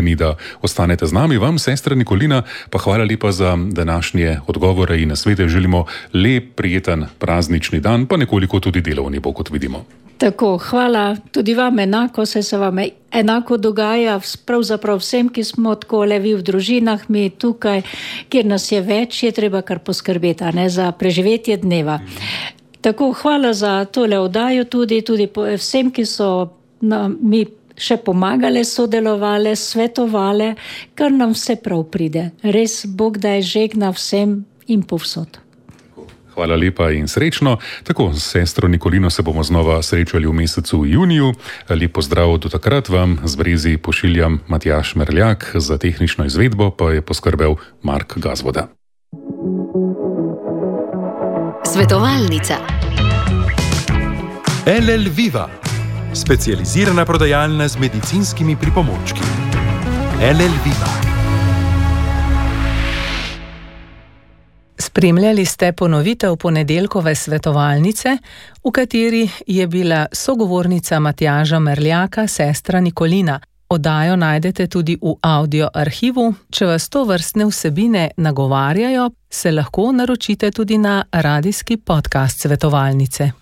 vabljeni, da ostanete z nami. Vam, sestra Nikolina, pa hvala lepa za današnje odgovore in nasvete. Želimo lep, prijeten praznični dan, pa nekoliko tudi delovni bo, kot vidimo. Tako, hvala tudi vam enako, se vam enako dogaja, pravzaprav vsem, ki smo takole, vi v družinah, mi tukaj, kjer nas je več, je treba kar poskrbeti, za preživetje dneva. Tako, hvala za tole oddajo tudi vsem, ki so mi še pomagale, sodelovale, svetovale, kar nam vse prav pride. Res Bog da je žegna vsem in povsod. Hvala lepa in srečno. Tako, s sestro Nikolino se bomo znova srečali v mesecu juniju. Lep pozdrav do takrat, vam z Brezij pošiljam Matjaž Merljak, za tehnično izvedbo pa je poskrbel Mark Gazvoda. Svetovalnica. LL Viva, specializirana prodajalna z medicinskimi pripomočki. LL Viva. Spremljali ste ponovitev ponedeljkove svetovalnice, v kateri je bila sogovornica Matjaža Merljaka, sestra Nikolina. Oddajo najdete tudi v audio arhivu. Če vas tovrstne vsebine nagovarjajo, se lahko naročite tudi na radijski podcast svetovalnice.